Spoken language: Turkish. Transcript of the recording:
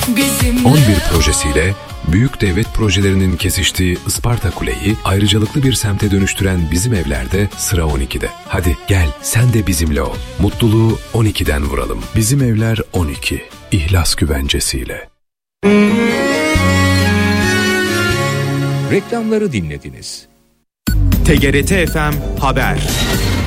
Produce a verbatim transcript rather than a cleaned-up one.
on bir projesiyle büyük devlet projelerinin kesiştiği Isparta Kule'yi ayrıcalıklı bir semte dönüştüren Bizim Evler'de sıra on ikide. Hadi gel sen de bizimle ol. Mutluluğu on ikiden vuralım. Bizim Evler on iki. İhlas güvencesiyle. Reklamları dinlediniz. T G R T F M Haber.